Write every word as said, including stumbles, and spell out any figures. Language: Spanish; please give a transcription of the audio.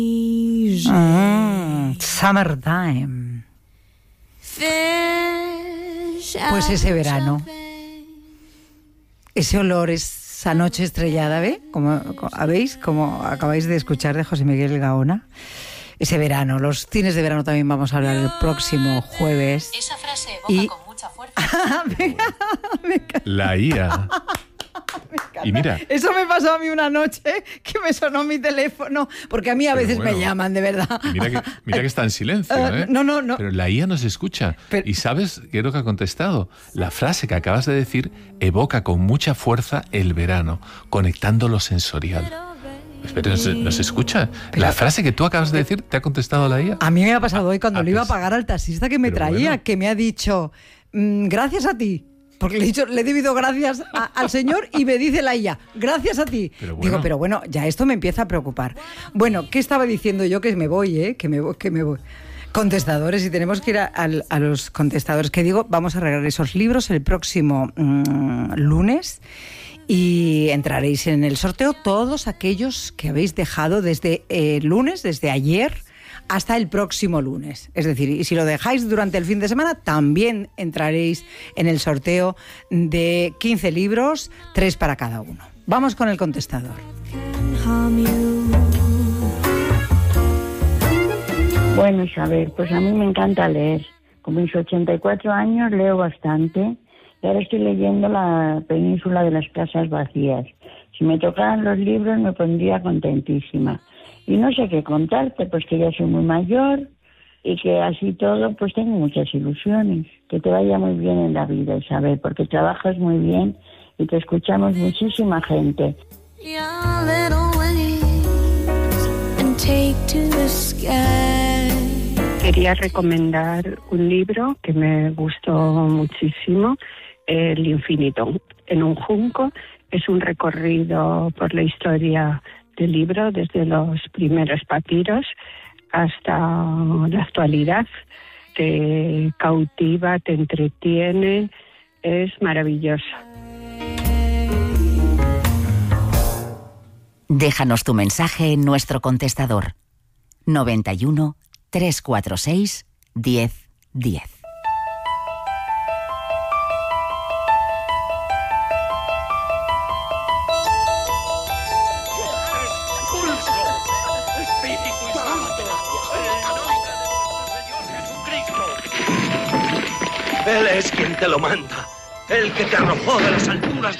Mm, summertime. Pues ese verano, ese olor, esa noche estrellada, ¿ve? Como, ¿veis? Como acabáis de escuchar de José Miguel Gaona. Ese verano, los cines de verano también vamos a hablar el próximo jueves. Esa frase evoca y... con mucha fuerza. me, me La I A. Y mira, eso me pasó a mí una noche que me sonó mi teléfono, porque a mí a veces bueno, me llaman, de verdad. Mira que, mira que está en silencio, ¿eh? Uh, no, no, no. Pero la I A nos escucha. Pero, ¿y sabes qué es lo que ha contestado? La frase que acabas de decir evoca con mucha fuerza el verano, conectando lo sensorial. Pero ¿nos, nos escucha? Pero, la frase que tú acabas de decir, ¿te ha contestado la I A? A mí me ha pasado hoy cuando ah, le iba a pagar al taxista que me Pero traía, bueno. que me ha dicho, mmm, gracias a ti. Porque le he dicho, le he debido gracias a, al señor y me dice la I A, gracias a ti. Pero bueno. Digo, pero bueno, ya esto me empieza a preocupar. Bueno, ¿qué estaba diciendo yo? Que me voy, ¿eh? Que me voy, que me voy. Contestadores, y tenemos que ir a, a, a los contestadores. Que digo, vamos a regalar esos libros el próximo mmm, lunes y entraréis en el sorteo todos aquellos que habéis dejado desde el lunes, desde ayer, hasta el próximo lunes. Es decir, y si lo dejáis durante el fin de semana, también entraréis en el sorteo de quince libros, tres para cada uno. Vamos con el contestador. Bueno, Isabel, pues a mí me encanta leer. Con mis ochenta y cuatro años leo bastante y ahora estoy leyendo La península de las casas vacías. Si me tocaran los libros me pondría contentísima. Y no sé qué contarte, pues que ya soy muy mayor y que así todo, pues tengo muchas ilusiones. Que te vaya muy bien en la vida, Isabel, porque trabajas muy bien y te escuchamos muchísima gente. Quería recomendar un libro que me gustó muchísimo, El infinito. En un junco es un recorrido por la historia del libro, desde los primeros papiros hasta la actualidad. Te cautiva, te entretiene, es maravilloso. Déjanos tu mensaje en nuestro contestador noventa y uno, trescientos cuarenta y seis, diez diez. Él es quien te lo manda, el que te arrojó de las alturas